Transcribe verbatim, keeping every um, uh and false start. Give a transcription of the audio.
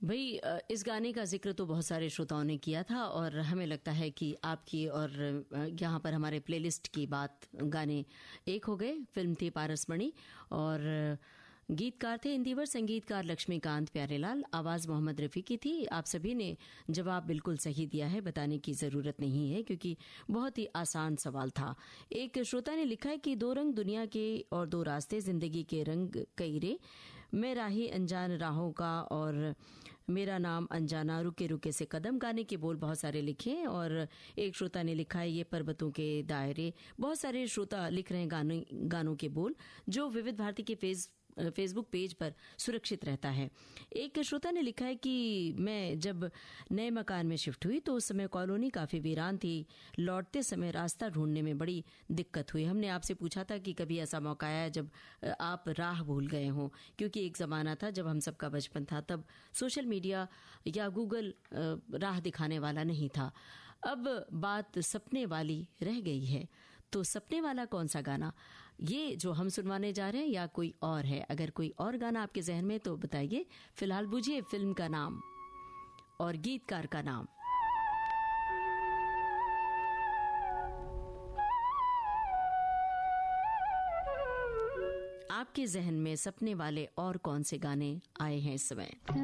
भाई इस गाने का जिक्र तो बहुत सारे श्रोताओं ने किया था और हमें लगता है कि आपकी और यहाँ पर हमारे प्लेलिस्ट की बात गाने एक हो गए। फिल्म थी पारसमणि और गीतकार थे इंदिवर, संगीतकार लक्ष्मीकांत प्यारेलाल, आवाज मोहम्मद रफी की थी। आप सभी ने जवाब बिल्कुल सही दिया है, बताने की जरूरत नहीं है क्योंकि बहुत ही आसान सवाल था। एक श्रोता ने लिखा है कि दो रंग दुनिया के और दो रास्ते, जिंदगी के रंग कई रे, मैं राही अनजान राहों का और मेरा नाम अनजाना, रुके रुके से कदम। गाने के बोल बहुत सारे लिखे हैं और एक श्रोता ने लिखा है ये पर्वतों के दायरे। बहुत सारे श्रोता लिख रहे हैं गाने गानों के बोल जो विविध भारती के फेस फेसबुक पेज पर सुरक्षित रहता है। एक श्रोता ने लिखा है कि मैं जब नए मकान में शिफ्ट हुई तो उस समय कॉलोनी काफी वीरान थी, लौटते समय रास्ता ढूंढने में बड़ी दिक्कत हुई। हमने आपसे पूछा था कि कभी ऐसा मौका आया जब आप राह भूल गए हों, क्योंकि एक जमाना था जब हम सबका बचपन था, तब सोशल मीडिया या गूगल राह दिखाने वाला नहीं था। अब बात सपने वाली रह गई है, तो सपने वाला कौन सा गाना, ये जो हम सुनवाने जा रहे हैं या कोई और है? अगर कोई और गाना आपके जहन में तो बताइए। फिलहाल बूझिए फिल्म का नाम और गीतकार का नाम। आपके जहन में सपने वाले और कौन से गाने आए हैं इस समय?